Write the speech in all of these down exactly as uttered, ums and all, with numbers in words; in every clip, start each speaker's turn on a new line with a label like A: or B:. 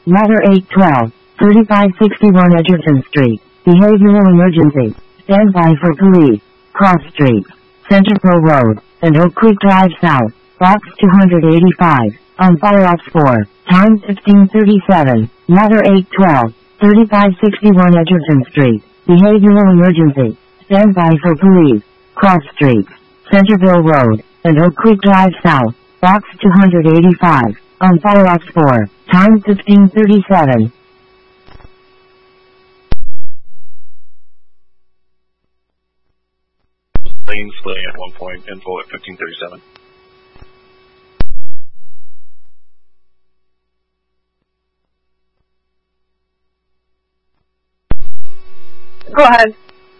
A: Ladder eight twelve, thirty-five sixty-one Edgerton Street. Behavioral emergency. Stand by for police. Cross Street, Centerville Road, and Oak Creek Drive South. Box two eighty-five. On fire ops four. Time fifteen thirty-seven. Ladder eight twelve, thirty-five sixty-one Edgerton Street. Behavioral emergency. Stand by for police. Cross Street, Centerville Road, and Oak Creek Drive South. Box two eighty-five. On fire ops four. Time fifteen thirty-seven.
B: Lane splitting at one point. Info at fifteen thirty-seven.
C: Go ahead.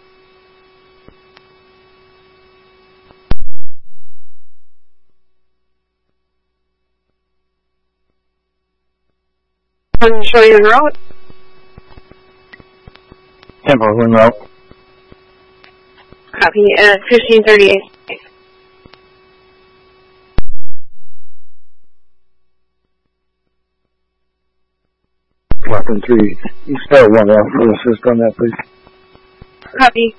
C: And show you en route.
D: Tempo en route.
C: Copy at fifteen thirty-eight.
D: Weapon three. You spell one out for assist on that, please.
C: Copy.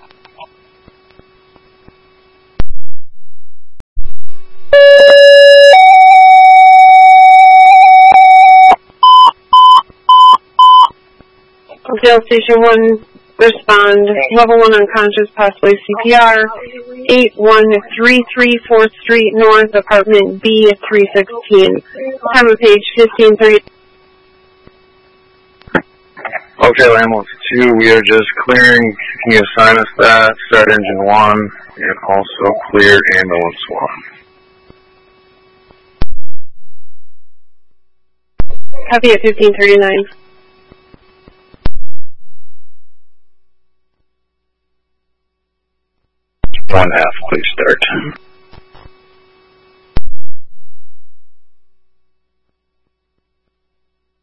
C: Jail Station one, respond. Level one unconscious, possibly C P R. eight one three three fourth Street North, apartment B three sixteen. Time of page fifteen thirty.
E: Okay, Ambulance two, we are just clearing. Can you assign us that? Start engine one, and also clear ambulance one.
C: Copy at fifteen thirty-nine.
E: One half, please start.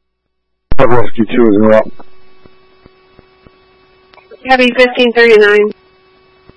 D: Rescue two is in route.
C: Copy fifteen thirty-nine.